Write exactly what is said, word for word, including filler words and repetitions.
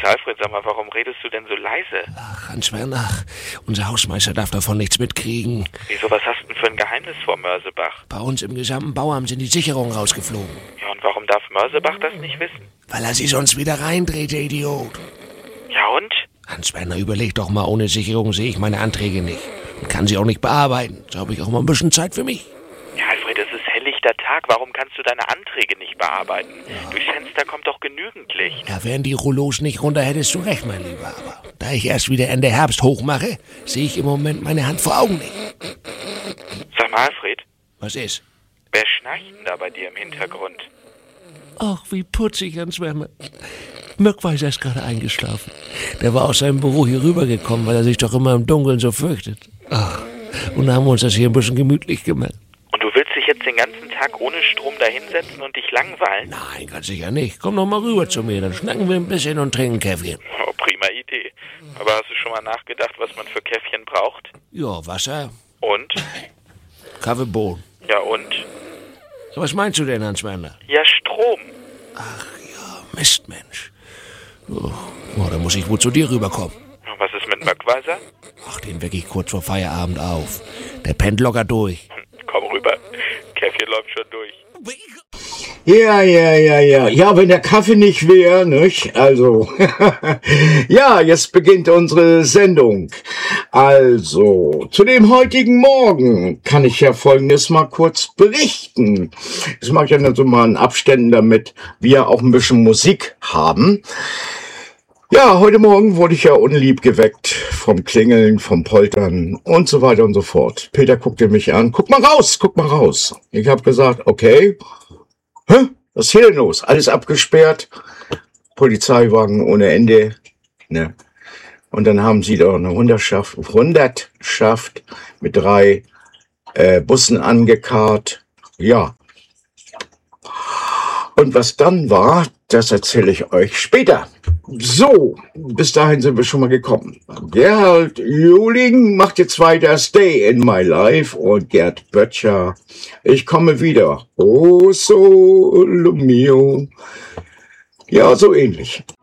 Alfred, sag mal, warum redest du denn so leise? Ach, Hans-Werner, unser Hausmeister darf davon nichts mitkriegen. Wieso, was hast du denn für ein Geheimnis vor Mörsebach? Bei uns im gesamten Bauamt sind die Sicherungen rausgeflogen. Ja, und warum darf Mörsebach das nicht wissen? Weil er sie sonst wieder reindreht, der Idiot. Ja, und? Hans-Werner, überleg doch mal, ohne Sicherung sehe ich meine Anträge nicht. Und kann sie auch nicht bearbeiten. So habe ich auch mal ein bisschen Zeit für mich. Ja, Alfred, es ist helllichter Tag. Warum kannst du deine Anträge nicht bearbeiten? Ja. Durchs Fenster kommt doch genügend Licht. Ja, wären die Rollos nicht runter, hättest du recht, mein Lieber. Aber da ich erst wieder Ende Herbst hochmache, sehe ich im Moment meine Hand vor Augen nicht. Sag mal, Alfred. Was ist? Wer schnarcht denn da bei dir im Hintergrund? Ach, wie putzig, Hans-Werner. Möckweiser ist gerade eingeschlafen. Der war aus seinem Büro hier rübergekommen, weil er sich doch immer im Dunkeln so fürchtet. Ach, und da haben wir uns das hier ein bisschen gemütlich gemacht. Und du willst dich jetzt den ganzen Tag ohne Strom da hinsetzen und dich langweilen? Nein, ganz sicher nicht. Komm doch mal rüber zu mir, dann schnacken wir ein bisschen und trinken Käffchen. Oh, prima Idee. Aber hast du schon mal nachgedacht, was man für Käffchen braucht? Ja, Wasser. Und? Kaffeebohnen. Ja, und? Was meinst du denn, Hans-Werner? Ja, Strom. Ach ja, Mist, Mensch. Oh, oh, da muss ich wohl zu dir rüberkommen. Was ist mit Möckweiser? Ach, den weck ich kurz vor Feierabend auf. Der pennt locker durch. Komm rüber. Käffchen läuft schon durch. Ja, ja, ja, ja. Ja, wenn der Kaffee nicht wäre, nicht? Also, ja, jetzt beginnt unsere Sendung. Also, zu dem heutigen Morgen kann ich ja Folgendes mal kurz berichten. Das mache ich ja dann so mal in Abständen, damit wir auch ein bisschen Musik haben. Ja, heute Morgen wurde ich ja unlieb geweckt vom Klingeln, vom Poltern und so weiter und so fort. Peter guckte mich an. Guck mal raus, guck mal raus. Ich habe gesagt, okay. Hä? Was ist hier denn los? Alles abgesperrt. Polizeiwagen ohne Ende. Ne? Und dann haben sie da eine Hundertschaft, Hundertschaft mit drei äh, Bussen angekarrt. Ja. Und was dann war, das erzähle ich euch später. So, bis dahin sind wir schon mal gekommen. Gerhard Juhling macht jetzt weiter Stay in My Life und Gerd Böttcher, ich komme wieder. Oh, solo mio. Ja, so ähnlich.